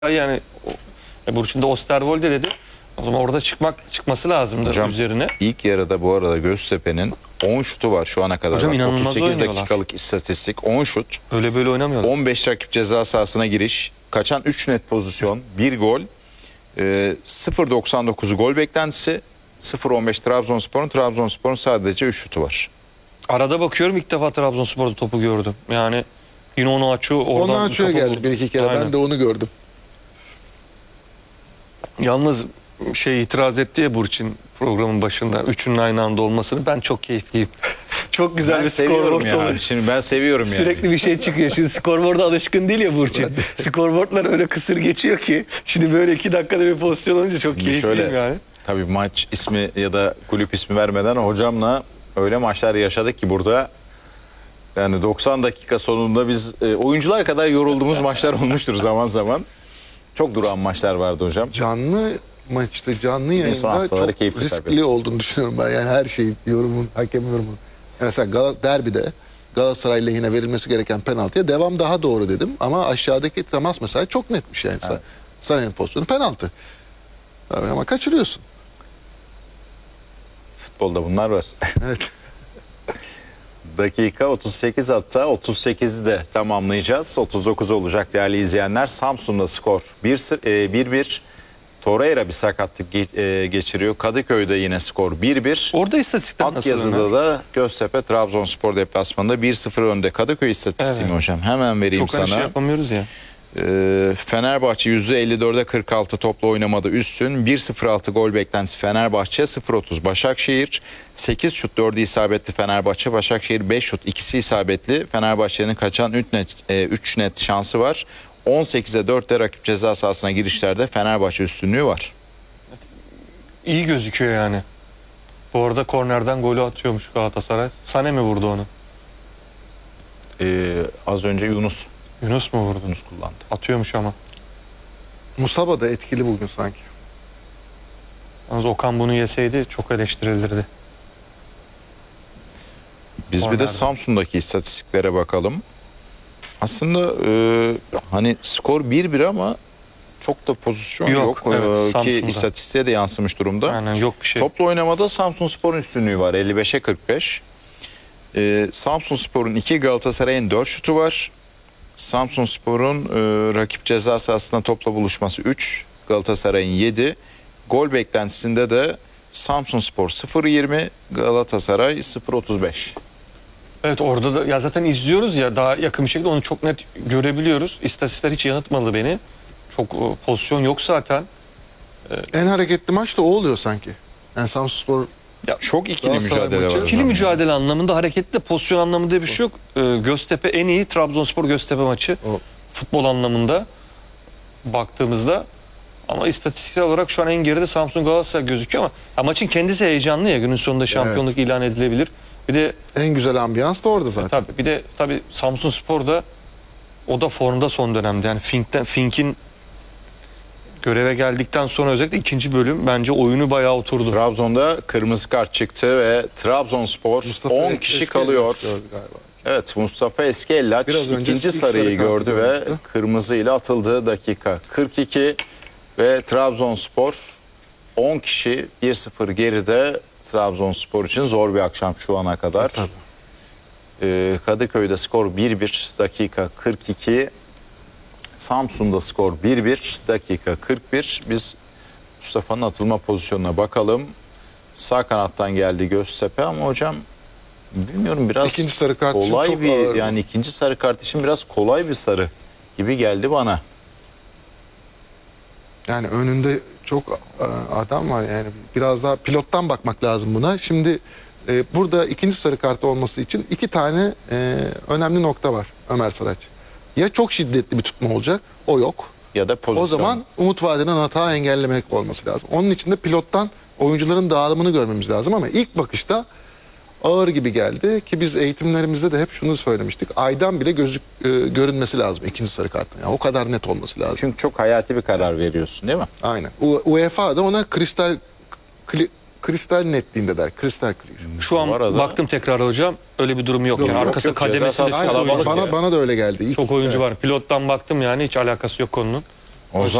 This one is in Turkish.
Yani Burçin de Osterwolde dedi. O zaman orada çıkması lazımdı hocam, üzerine. İlk yarıda bu arada Göztepe'nin 10 şutu var şu ana kadar. Hocam, bak, inanılmaz 38 oynuyorlar. dakikalık istatistik, 10 şut. Öyle böyle oynamıyorlar. 15 rakip ceza sahasına giriş, kaçan 3 net pozisyon, 1 gol, 0.99 gol beklentisi, 0.15 Trabzonspor'un sadece 3 şutu var. Arada bakıyorum, ilk defa Trabzonspor'da topu gördüm. Yani yine onu açıyor. Onu açıyor geldi bir iki kere. Aynen. Ben de onu gördüm. Yalnız itiraz etti ya Burçin programın başında. Üçünün aynı anda olmasını. Ben çok keyifliyim. Çok güzel Ben bir seviyorum skorboard ya. oluyor. Şimdi ben seviyorum yani. Sürekli bir şey çıkıyor. Şimdi skorboarda alışkın değil ya Burçin. Skorboardlar öyle kısır geçiyor ki. Şimdi böyle 2 dakikada bir pozisyon olunca çok keyifliyim Şöyle, yani. tabii maç ismi ya da kulüp ismi vermeden hocamla öyle maçlar yaşadık ki burada. Yani 90 dakika sonunda biz oyuncular kadar yorulduğumuz maçlar olmuştur zaman zaman. Çok duran maçlar vardı hocam. Canlı maçta, canlı son yayında haftaları çok keyifli riskli tabii. olduğunu düşünüyorum ben. Yani her şey, yorumun, hakem yorumun. Mesela derbide Galatasaray lehine verilmesi gereken penaltıya devam daha doğru dedim. Ama aşağıdaki temas mesela çok netmiş yani. Evet. Sané'nin pozisyonu penaltı. Ama kaçırıyorsun. Futbolda bunlar var. Evet. Dakika 38, hatta 38'i de tamamlayacağız. 39 olacak değerli izleyenler. Samsun'da skor 1-1. Torreira bir sakatlık geçiriyor. Kadıköy'de yine skor 1-1. Orada istatistikler nasıl? Akyazı'da da Göztepe Trabzonspor deplasmanında 1-0 önde. Kadıköy istatistiği mi hocam? Hemen vereyim Çok sana. şey yapamıyoruz ya. Fenerbahçe %54'e 46 topla oynamada üstün. 1.06 gol beklentisi Fenerbahçe, 0.30 Başakşehir. 8 şut 4'ü isabetli Fenerbahçe, Başakşehir 5 şut 2'si isabetli. Fenerbahçe'nin kaçan 3 net şansı var. 18'e 4'te rakip ceza sahasına girişlerde Fenerbahçe üstünlüğü var. İyi gözüküyor yani. Bu arada kornerden golü atıyormuş Galatasaray. Sané mi vurdu onu? Az önce Yunus Yunus mu vurdu? Yunus kullandı. Atıyormuş ama. Musaba da etkili bugün sanki. Yalnız Okan bunu yeseydi çok eleştirilirdi. Biz bir Kornerde. de Samsun'daki istatistiklere bakalım. Aslında hani skor 1-1 ama çok da pozisyon yok. Evet, Ki Samsun'da. istatistiğe de yansımış durumda. Aynen, yok bir şey. Toplu oynamada Samsunspor'un üstünlüğü var 55'e 45. Samsunspor'un 2, Galatasaray'ın 4 şutu var. Samsunspor'un rakip ceza sahasında topla buluşması 3, Galatasaray'ın 7. Gol beklentisinde de Samsunspor 0.20, Galatasaray 0.35. Evet, orada da ya zaten izliyoruz ya, daha yakın bir şekilde onu çok net görebiliyoruz. İstatistikler hiç yanıltmadı beni. Çok pozisyon yok zaten. En hareketli maç da o oluyor sanki. Yani Samsunspor Çok ikili Galatasaray mücadele maçı. var. İkili hocam. mücadele anlamında, hareketli de pozisyon anlamında bir şey yok. Göztepe en iyi, Trabzonspor Göztepe maçı. O. Futbol anlamında baktığımızda. Ama istatistiksel olarak şu an en geride Samsun Galatasaray gözüküyor ama maçın kendisi heyecanlı ya, günün sonunda şampiyonluk ilan edilebilir. Bir de en güzel ambiyans da orada zaten. tabii Samsunspor da, o da formda son dönemde. Yani Fink'in göreve geldikten sonra özellikle ikinci bölüm bence oyunu bayağı oturdu. Trabzon'da kırmızı kart çıktı ve Trabzonspor 10 kişi kalıyor. Evet, Mustafa Eskellaç Biraz önce ikinci ilk sarı sarıyı kartı gördü ve görmüştü. kırmızıyla atıldığı dakika 42 ve Trabzonspor 10 kişi 1-0 geride. Trabzonspor için zor bir akşam şu ana kadar. Kadıköy'de skor 1-1 dakika 42. Samsun'da skor 1-1 dakika 41. Biz Mustafa'nın atılma pozisyonuna bakalım. Sağ kanattan geldi Göztepe ama hocam bilmiyorum, biraz İkinci sarı kart için kolay çok bir ağır. yani ikinci sarı kart için biraz kolay bir sarı gibi geldi bana. Yani önünde çok adam var yani. Biraz daha pilottan bakmak lazım buna. Şimdi burada ikinci sarı kartı olması için 2 tane önemli nokta var Ömer Saraç. Ya çok şiddetli bir tutma olacak, o yok. Ya da pozisyon. O zaman umut vadeden hata engellemek olması lazım. Onun için de pilottan oyuncuların dağılımını görmemiz lazım ama ilk bakışta ağır gibi geldi ki biz eğitimlerimizde de hep şunu söylemiştik. Aydan bile görünmesi lazım ikinci sarı kartın. Yani o kadar net olması lazım. Çünkü çok hayati bir karar veriyorsun değil mi? Aynen. UEFA da ona kristal netliğinde der. Kristal clear. Şu an Bu arada- baktım tekrar hocam, öyle bir durum yok. Yok, Yani yok, arkasında yok. kademesinde Ceza çok sahası oyuncu, kalabalık. Bana da öyle geldi. çok oyuncu var. Pilottan baktım yani, hiç alakası yok konunun. Ozan